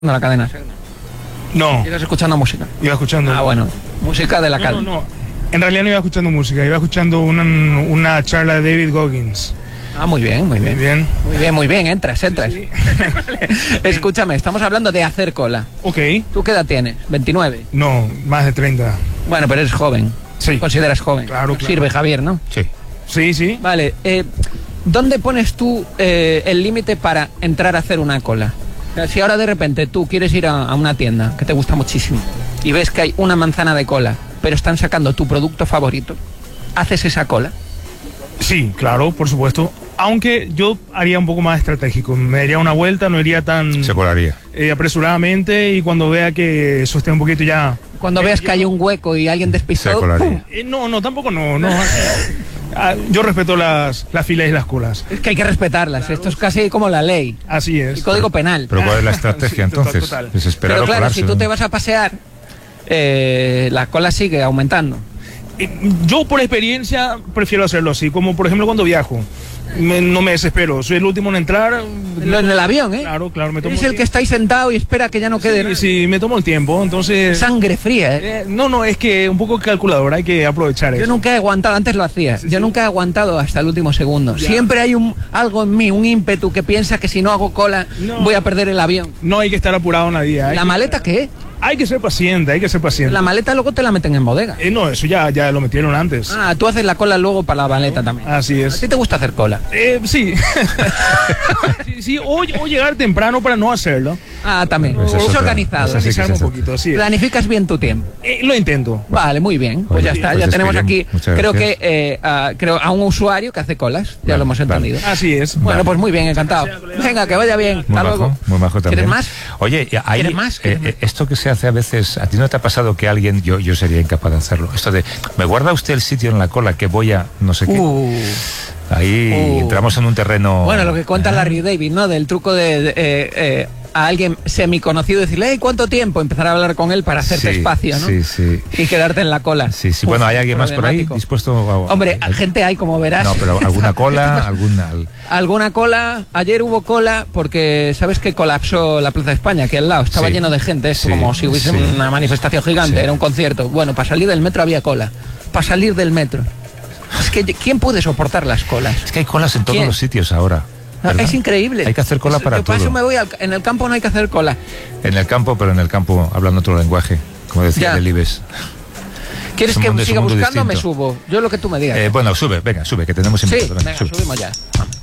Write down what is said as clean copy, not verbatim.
la cadena. No, ¿Ibas escuchando música? iba escuchando. Ah, bueno, música de la cadena. No. En realidad no iba escuchando música, iba escuchando una charla de David Goggins. Ah, muy bien, muy bien. Bien. Muy bien, entras. Sí. Escúchame, estamos hablando de hacer cola. Ok. ¿Tú qué edad tienes? 29. No, más de 30. Bueno, pero eres joven. Sí. Consideras joven. Claro. Sirve, Javier, ¿no? Sí. Sí. Vale, ¿dónde pones tú el límite para entrar a hacer una cola? O sea, si ahora de repente tú quieres ir a una tienda que te gusta muchísimo y ves que hay una manzana de cola, pero están sacando tu producto favorito, ¿haces esa cola? Sí, claro, por supuesto. Aunque yo haría un poco más estratégico. Me daría una vuelta, no iría tan Se colaría. apresuradamente, y cuando vea que eso esté un poquito ya... Cuando veas que hay un hueco y alguien Se despistó, colaría. ¡pum! No, tampoco no. Yo respeto las filas y las colas. Es que hay que respetarlas. Esto es casi como la ley, Así es. el código penal. Pero ¿cuál es la estrategia Sí, total, entonces? total. Es esperar Pero o claro, colarse, si tú ¿no? te vas a pasear, la cola sigue aumentando. Yo por experiencia prefiero hacerlo así, como por ejemplo cuando viajo. No me desespero, soy el último en entrar. En el avión, ¿eh? Claro, me tomo Es el que está ahí sentado y espera que ya no quede nada. Sí, me tomo el tiempo, entonces... Sangre fría, ¿eh? No, es que un poco calculador, hay que aprovechar Yo eso. nunca he aguantado, antes lo hacía, Sí, yo sí. nunca he aguantado hasta el último segundo. Ya. Siempre hay algo en mí, un ímpetu que piensa que si no hago cola No. voy a perder el avión. No hay que estar apurado nadie. ¿La maleta qué? Hay que ser paciente, La maleta luego te la meten en bodega. No, eso ya lo metieron antes. Ah, tú haces la cola luego para la maleta también. Así ¿A es. ti te gusta hacer cola? Sí. sí, o llegar temprano para no hacerlo. Ah, también. Esa es Es otra. organizado. Esa sí que es Organizarme un otra. poquito, sí. Planificas bien tu tiempo. Lo intento. Vale, muy bien. Pues Oye, ya está, pues ya es que tenemos bien, aquí, muchas creo gracias. que creo a un usuario que hace colas, ya Vale, lo hemos vale. entendido. Así es. Bueno, Vale. pues muy bien, encantado. Venga, que vaya bien. Muy Hasta majo, luego. muy majo también. ¿Quieres más? Oye, ahí, ¿Quieres más? ¿Quieres más? esto que se hace a veces, ¿a ti no te ha pasado que alguien, yo sería incapaz de hacerlo? Esto de, ¿me guarda usted el sitio en la cola que voy a no sé qué? Ahí entramos en un terreno... Bueno, lo que cuenta Larry David, ¿no? Del truco de a alguien semiconocido decirle, hey, ¿cuánto tiempo? Empezar a hablar con él para hacerte Sí, espacio, ¿no? sí. Y quedarte en la cola. Sí. Bueno, ¿hay alguien más por ahí problemático. dispuesto a... Hombre, gente hay, como verás. No, pero alguna cola, Alguna cola. Ayer hubo cola porque, ¿sabes que colapsó la Plaza de España? Aquí al lado. Estaba Sí. lleno de gente. Es Sí, como si hubiese sí. una manifestación gigante. Sí. Era un concierto. Bueno, para salir del metro había cola. Para salir del metro. Es que, ¿quién puede soportar las colas? Es que hay colas en todos ¿Quién? los sitios ahora. ¿verdad? Es increíble. Hay que hacer cola para Yo paso, todo. me voy en el campo no hay que hacer cola. En el campo, pero en el campo hablando otro lenguaje, como decía Ya. Delibes. ¿Quieres Es un que mundo- es un siga mundo buscando o me distinto. subo? Yo lo que tú me digas. Bueno, sube, que tenemos Sí, invitado. venga, subimos ya. Vamos.